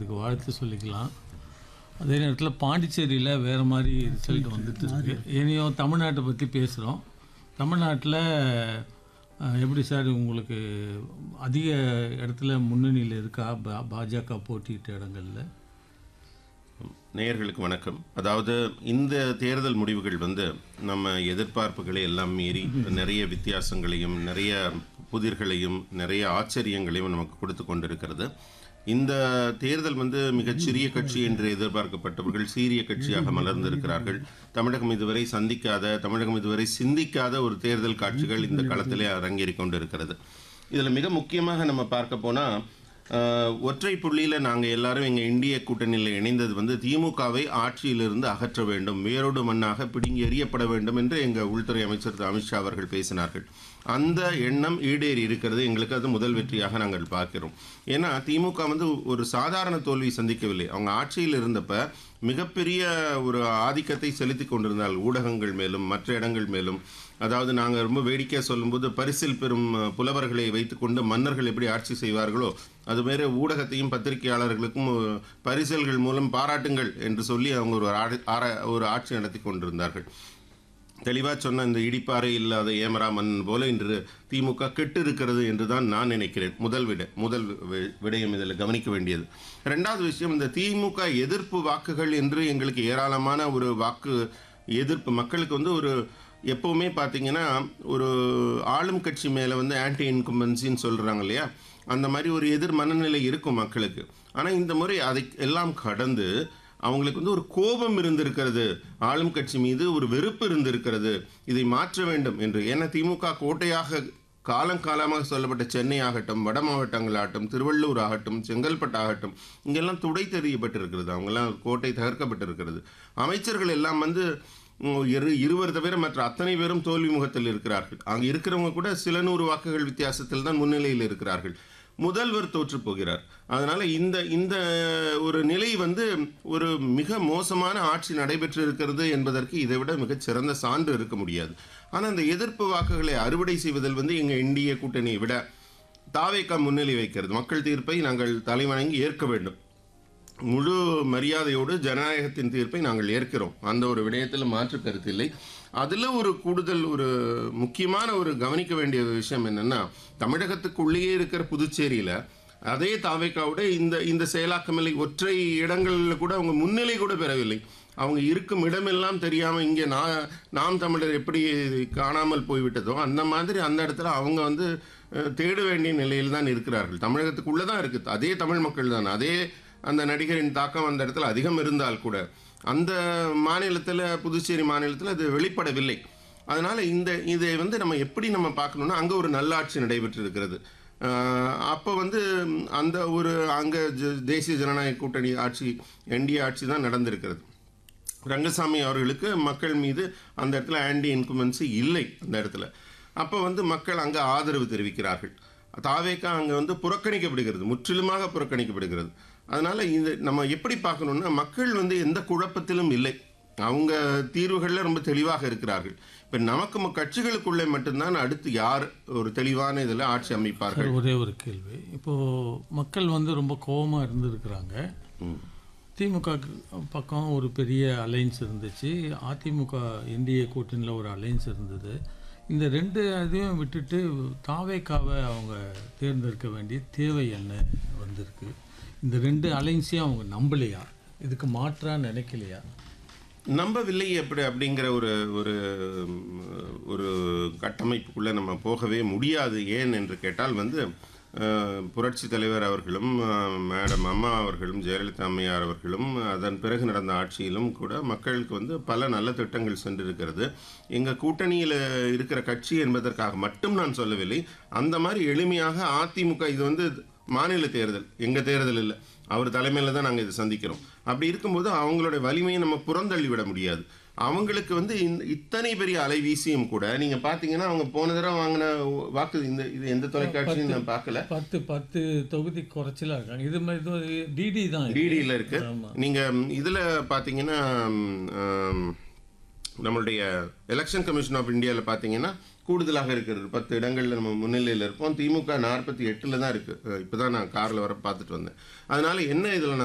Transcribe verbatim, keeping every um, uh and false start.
அதுக்கு வாழ்த்து சொல்லிக்கலாம். அதே நேரத்தில் பாண்டிச்சேரியில் வேறு மாதிரி ரிசல்ட் வந்துட்டு இருக்கு. இனியும் தமிழ்நாட்டை பற்றி பேசுகிறோம். தமிழ்நாட்டில் எப்படி சார் உங்களுக்கு அதிக இடத்துல முன்னணியில் இருக்கா பா பாஜக போட்டியிட்ட இடங்களில்? நேயர்களுக்கு வணக்கம். அதாவது இந்த தேர்தல் முடிவுகள் வந்து நம்ம எதிர்பார்ப்புகளை எல்லாம் மீறி நிறைய வித்தியாசங்களையும் நிறைய புதிர்களையும் நிறைய ஆச்சரியங்களையும் நமக்கு கொடுத்து கொண்டிருக்கிறது. இந்த தேர்தல் வந்து மிகச்சிறிய கட்சி என்று எதிர்பார்க்கப்பட்டவர்கள் சீரிய கட்சியாக மலர்ந்திருக்கிறார்கள். தமிழகம் இதுவரை சந்திக்காத, தமிழகம் இதுவரை சிந்திக்காத ஒரு தேர்தல் காட்சிகள் இந்த களத்திலே அரங்கேறி கொண்டிருக்கிறது. இதில் மிக முக்கியமாக நம்ம பார்க்க போனால், ஒற்றை புள்ளியில் நாங்கள் எல்லாரும் எங்கள் இந்திய கூட்டணியில் இணைந்தது வந்து திமுகவை ஆட்சியிலிருந்து அகற்ற வேண்டும், வேரோடு மண்ணாக பிடுங்கி எறியப்பட வேண்டும் என்று எங்கள் உள்துறை அமைச்சர் திரு அமித்ஷா அவர்கள் பேசினார்கள். அந்த எண்ணம் ஈடேறி இருக்கிறது. எங்களுக்கு அது முதல் வெற்றியாக நாங்கள் பார்க்கிறோம். ஏன்னா திமுக வந்து ஒரு சாதாரண தோல்வி சந்திக்கவில்லை. அவங்க ஆட்சியில் இருந்தப்ப மிகப்பெரிய ஒரு ஆதிக்கத்தை செலுத்தி கொண்டிருந்தால் ஊடகங்கள் மேலும் மற்ற இடங்கள் மேலும். அதாவது நாங்கள் ரொம்ப வேடிக்கையாக சொல்லும்போது, பரிசில் பெறும் புலவர்களை வைத்துக்கொண்டு மன்னர்கள் எப்படி ஆட்சி செய்வார்களோ அதுமாரி ஊடகத்தையும் பத்திரிகையாளர்களுக்கும் பரிசல்கள் மூலம் பாராட்டுங்கள் என்று சொல்லி அவங்க ஒரு ஒரு ஆட்சி நடத்தி கொண்டிருந்தார்கள். தெளிவாக சொன்ன இந்த இடிப்பாறை இல்லாத ஏமரா மன்னன் போல இன்று திமுக கெட்டு இருக்கிறது என்று தான் நான் நினைக்கிறேன். முதல் விட முதல் விடயம் இதில் கவனிக்க வேண்டியது. ரெண்டாவது விஷயம், இந்த திமுக எதிர்ப்பு வாக்குகள் என்று எங்களுக்கு ஏராளமான ஒரு வாக்கு எதிர்ப்பு மக்களுக்கு வந்து ஒரு எப்போவுமே பார்த்தீங்கன்னா ஒரு ஆளும் கட்சி மேலே வந்து ஆன்டி இன்கம்பன்சின்னு சொல்கிறாங்க இல்லையா, அந்த மாதிரி ஒரு எதிர் மனநிலை இருக்கும் மக்களுக்கு. ஆனால் இந்த முறை அதை எல்லாம் கடந்து அவங்களுக்கு வந்து ஒரு கோபம் இருந்திருக்கிறது, ஆளும் கட்சி மீது ஒரு வெறுப்பு இருந்திருக்கிறது, இதை மாற்ற வேண்டும் என்று. ஏன்னா திமுக கோட்டையாக காலங்காலமாக சொல்லப்பட்ட சென்னை ஆகட்டும், வட மாவட்டங்கள் ஆகட்டும், திருவள்ளூர் ஆகட்டும், செங்கல்பட்டு ஆகட்டும், இங்கெல்லாம் துடை தெரியப்பட்டிருக்கிறது. அவங்கெல்லாம் கோட்டை தகர்க்கப்பட்டிருக்கிறது. அமைச்சர்கள் எல்லாம் வந்து இரு இருவர் தவிர மற்ற அத்தனை பேரும் தோல்வி முகத்தில் இருக்கிறார்கள். அங்கே இருக்கிறவங்க கூட சில நூறு வாக்குகள் வித்தியாசத்தில் தான் முன்னிலையில் இருக்கிறார்கள். முதல்வர் தோற்று போகிறார். அதனால் இந்த இந்த ஒரு நிலை வந்து ஒரு மிக மோசமான ஆட்சி நடைபெற்று இருக்கிறது என்பதற்கு இதை விட மிகச்சிறந்த சான்று இருக்க முடியாது. ஆனால் இந்த எதிர்ப்பு வாக்குகளை அறுவடை செய்வதில் வந்து எங்கள் இந்திய கூட்டணியை விட தாவேகா முன்னிலை வைக்கிறது. மக்கள் தீர்ப்பை நாங்கள் தலைவணங்கி ஏற்க வேண்டும். முழு மரியாதையோடு ஜனநாயகத்தின் தீர்ப்பை நாங்கள் ஏற்கிறோம். அந்த ஒரு விடயத்தில் மாற்று கருத்து இல்லை. அதில் ஒரு கூடுதல் ஒரு முக்கியமான ஒரு கவனிக்க வேண்டிய விஷயம் என்னென்னா, தமிழகத்துக்குள்ளேயே இருக்கிற புதுச்சேரியில் அதே தாவேக்காவோட இந்த இந்த செயலாக்கமில்லை. ஒற்றை இடங்களில் கூட அவங்க முன்னிலை கூட பெறவில்லை. அவங்க இருக்கும் இடமெல்லாம் தெரியாமல் இங்கே நான் நாம் தமிழர் எப்படி காணாமல் போய்விட்டதோ அந்த மாதிரி அந்த இடத்துல அவங்க வந்து தேட வேண்டிய நிலையில் தான் இருக்கிறார்கள். தமிழகத்துக்குள்ளே தான் இருக்குது, அதே தமிழ் மக்கள் தான், அதே அந்த நடிகரின் தாக்கம் அந்த இடத்துல அதிகம் இருந்தால் கூட அந்த மாநிலத்தில், புதுச்சேரி மாநிலத்தில் அது வெளிப்படவில்லை. அதனால் இந்த இதை வந்து நம்ம எப்படி நம்ம பார்க்கணுன்னா, அங்கே ஒரு நல்லாட்சி நடைபெற்று இருக்கிறது. அப்போ வந்து அந்த ஒரு அங்கே தேசிய ஜனநாயக கூட்டணி ஆட்சி, என்டிஏ ஆட்சி தான் நடந்திருக்கிறது. ரங்கசாமி அவர்களுக்கு மக்கள் மீது அந்த இடத்துல ஆன்டி இன்குமென்சி இல்லை. அந்த இடத்துல அப்போ வந்து மக்கள் அங்கே ஆதரவு தெரிவிக்கிறார்கள். தாவேக்கா அங்கே வந்து புறக்கணிக்கப்படுகிறது, முற்றிலுமாக புறக்கணிக்கப்படுகிறது. அதனால் இந்த நம்ம எப்படி பார்க்கணுன்னா, மக்கள் வந்து எந்த குழப்பத்திலும் இல்லை, அவங்க தீர்வுகளில் ரொம்ப தெளிவாக இருக்கிறார்கள். இப்போ நமக்கு கட்சிகளுக்குள்ளே மட்டும்தான் அடுத்து யார் ஒரு தெளிவான இதில் ஆட்சி அமைப்பார்கள். ஒரே ஒரு கேள்வி, இப்போது மக்கள் வந்து ரொம்ப கோபமாக இருந்திருக்கிறாங்க. திமுக பக்கம் ஒரு பெரிய அலைன்ஸ் இருந்துச்சு, அதிமுக என்டிஏ கூட்டணியில் ஒரு அலைன்ஸ் இருந்தது. இந்த ரெண்டு இதையும் விட்டுட்டு தாவேக்காவை அவங்க தேர்ந்தெடுக்க வேண்டிய தேவை என்ன வந்திருக்கு? இந்த ரெண்டு அலைன்ஸையும் அவங்க நம்பலையா? இதுக்கு மாற்றாக நினைக்கலையா? நம்பவில்லை எப்படி அப்படிங்கிற ஒரு ஒரு ஒரு கட்டமைப்புக்குள்ளே நம்ம போகவே முடியாது. ஏன் என்று கேட்டால் வந்து புரட்சி தலைவர் அவர்களும் மேடம் அம்மா அவர்களும் ஜெயலலிதா அம்மையார் அவர்களும் அதன் பிறகு நடந்த ஆட்சியிலும் கூட மக்களுக்கு வந்து பல நல்ல திட்டங்கள் சென்றிருக்கிறது. எங்கள் கூட்டணியில் இருக்கிற கட்சி என்பதற்காக மட்டும் நான் சொல்லவில்லை. அந்த மாதிரி எளிமையாக அதிமுக, இது வந்து மாநில தேர்தல், எங்கள் தேர்தல் இல்லை, அவர் தலைமையில் தான் நாங்கள் இதை சந்திக்கிறோம். அப்படி இருக்கும்போது அவங்களுடைய வலிமையை நம்ம புறந்தள்ளி விட முடியாது. அவங்களுக்கு வந்து இந்த இத்தனை பெரிய அலைவீசியும் கூட நீங்கள் பார்த்தீங்கன்னா, அவங்க போன தடவை வாங்கின வாக்கு இந்த இது எந்த தொலைக்காட்சியும் நான் பார்க்கல. பத்து பத்து தொகுதி குறைச்சலாக இருக்காங்க. இது மாதிரி டிடி தான், டிடியில் இருக்கு. நீங்கள் இதில் பார்த்தீங்கன்னா, நம்மளுடைய எலெக்ஷன் கமிஷன் ஆஃப் இந்தியாவில் பார்த்தீங்கன்னா கூடுதலாக இருக்கிறது. பத்து இடங்களில் நம்ம முன்னிலையில் இருப்போம். திமுக நாற்பத்தி எட்டில் தான் இருக்குது. இப்போ தான் நான் காரில் வர பார்த்துட்டு வந்தேன். அதனால் என்ன இதில்